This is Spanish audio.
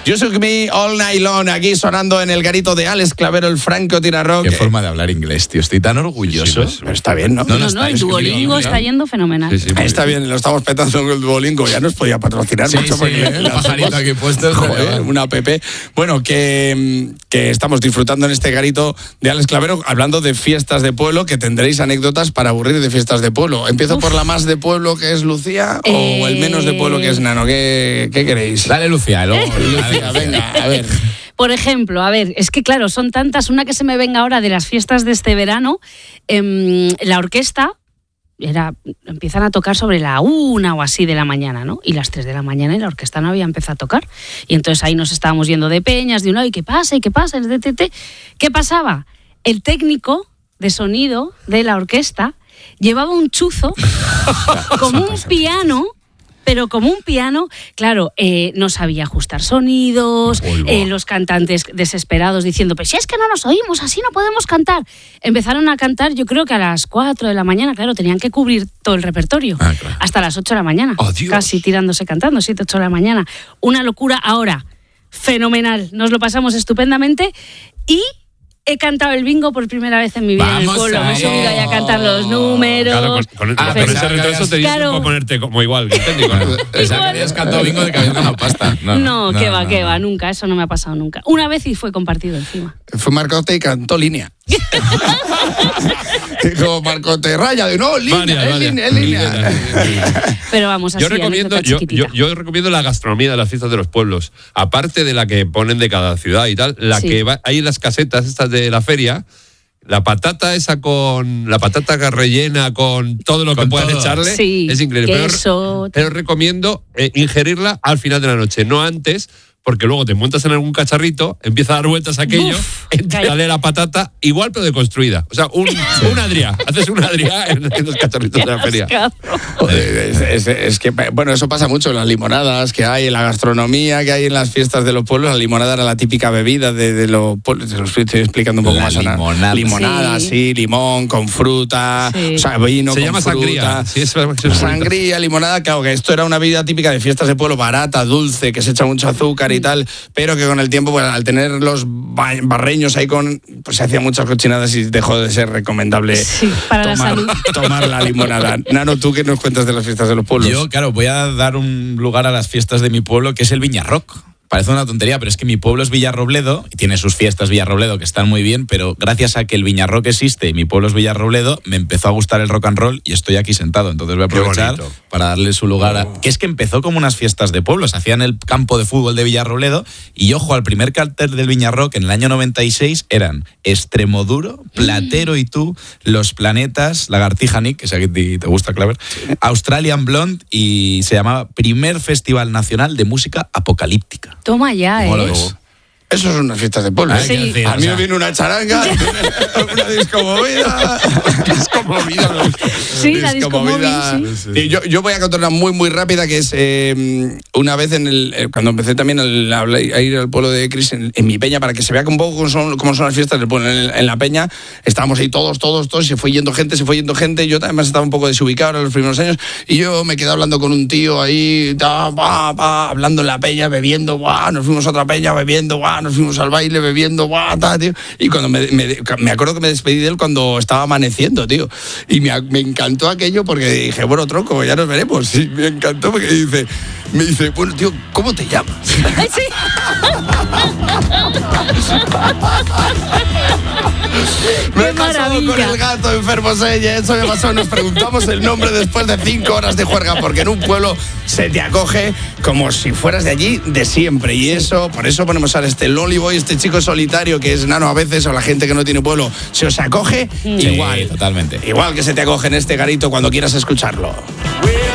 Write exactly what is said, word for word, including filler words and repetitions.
You Shook Me All Night Long, aquí sonando en el garito de Alex Clavero, el francotirador. Qué forma de hablar inglés, tío. Estoy tan orgulloso. Sí, sí, pues, está bien, ¿no? No, no, no, no el Duolingo está yendo fenomenal. Sí, sí, está bien, lo estamos petando con el Duolingo. Ya nos podía patrocinar sí, mucho. Sí, el pajarito aquí puesto. Joder, una app. Bueno, que, que estamos disfrutando en este garito de Alex Clavero, hablando de fiestas de pueblo, que tendréis anécdotas para aburrir de fiestas de pueblo. ¿Empiezo Uf. por la más de pueblo, que es Lucía, eh... o el menos de pueblo, que es Nano? ¿Qué, qué queréis? Dale, Lucía. Luego, Lucía, venga, a ver. Por ejemplo, a ver, es que claro, son tantas. Una que se me venga ahora de las fiestas de este verano, eh, la orquesta era, empiezan a tocar sobre la una o así de la mañana, ¿no? Y las tres de la mañana y la orquesta no había empezado a tocar. Y entonces ahí nos estábamos yendo de peñas, de un lado, ¿y qué pasa? ¿Y qué pasa? ¿Qué pasaba? El técnico de sonido de la orquesta llevaba un chuzo como un piano, pero como un piano, claro, eh, no sabía ajustar sonidos, eh, los cantantes desesperados diciendo, pues si es que no nos oímos, así no podemos cantar. Empezaron a cantar, yo creo que a las cuatro de la mañana, claro, tenían que cubrir todo el repertorio, ah, claro. hasta las ocho de la mañana, oh, casi tirándose cantando, siete, ocho de la mañana. Una locura. Ahora, fenomenal, nos lo pasamos estupendamente y he cantado el bingo por primera vez en mi vida. Vamos en el pueblo. Me he subido ahí a cantar los números. Claro, con, con, ah, con ese retraso te claro. dices ponerte como igual, que técnico, ¿no? Pensaba que habías cantado bingo de que habías ganado pasta. No, no, no que va, no, que no. va, nunca. Eso no me ha pasado nunca. Una vez y fue compartido encima. Fue Marcote y cantó línea. Dijo Marcote, raya de no, línea, María, es, línea es línea. Pero vamos, así yo recomiendo, yo, yo, yo recomiendo la gastronomía de las fiestas de los pueblos. Aparte de la que ponen de cada ciudad y tal, la sí. que va, hay en las casetas estas de la feria. La patata esa con la patata rellena con todo lo que puedan todo. echarle sí, es increíble. Queso. Pero, pero recomiendo eh, ingerirla al final de la noche, no antes, porque luego te montas en algún cacharrito, empieza a dar vueltas aquello, sale la patata igual pero deconstruida. O sea, un, un Adrià, haces un Adrià en, en los cacharritos de la feria. Joder, es, es, es que, bueno, eso pasa mucho en las limonadas que hay, en la gastronomía que hay en las fiestas de los pueblos. La limonada era la típica bebida de, de los pueblos, te lo estoy explicando un poco la más. Limonada. Limonada, sí. sí, limón con fruta, sí. o sea, vino Se con llama fruta. Sangría. Sí, es, es sangría, limonada, claro, que esto era una bebida típica de fiestas de pueblo, barata, dulce, que se echa mucho azúcar y tal, pero que con el tiempo, pues, al tener los barreños ahí con, pues se hacían muchas cochinadas y dejó de ser recomendable sí, para tomar, la salud. tomar la limonada. Nano, ¿tú qué nos cuentas de las fiestas de los pueblos? Yo, claro, voy a dar un lugar a las fiestas de mi pueblo, que es el Viñarroc. Parece una tontería, pero es que mi pueblo es Villarrobledo y tiene sus fiestas Villarrobledo que están muy bien, pero gracias a que el Viñarroc existe y mi pueblo es Villarrobledo, me empezó a gustar el rock and roll y estoy aquí sentado. Entonces voy a aprovechar para darle su lugar a... Que es que empezó como unas fiestas de pueblo, se hacían en el campo de fútbol de Villarrobledo y, ojo, al primer cartel del Viñarroc en el año noventa y seis eran Extremoduro, Platero y tú, Los Planetas, Lagartija Nick, que sé que te gusta, Claver, Australian Blonde, y se llamaba Primer Festival Nacional de Música Apocalíptica. Toma ya, ¿Cómo ¿eh? lo ves? Eso son unas fiestas de pueblo. Sí. Decir, a mí me viene una charanga, una discomovida. discomovida. Sí, la discomovida. Sí. Sí, yo, yo voy a contar una muy, muy rápida, que es eh, una vez en el eh, cuando empecé también el, a, a ir al pueblo de Cris en, en mi peña, para que se vea un poco cómo son, cómo son las fiestas del pueblo. En, en la peña estábamos ahí todos, todos, todos, se fue yendo gente, se fue yendo gente. Yo además estaba un poco desubicado en los primeros años y yo me quedé hablando con un tío ahí, ta, bah, bah, hablando en la peña, bebiendo, bah, nos fuimos a otra peña bebiendo, bah, nos fuimos al baile bebiendo, bah, ta, tío. Y cuando me, me, me acuerdo que me despedí de él cuando estaba amaneciendo, tío. Y me, me encantó aquello porque dije, bueno, tronco, ya nos veremos. Y me encantó porque dice, me dice, bueno, tío, ¿cómo te llamas? Sí. Me he casado con el gato enfermo, Sella. Eso me pasó. Nos preguntamos el nombre después de cinco horas de juerga, porque en un pueblo se te acoge como si fueras de allí de siempre. Y eso, por eso ponemos a este Lonely Boy, este chico solitario que es Nano a veces, o la gente que no tiene pueblo, se os acoge sí, igual. Totalmente. Igual que se te acoge en este garito cuando quieras escucharlo.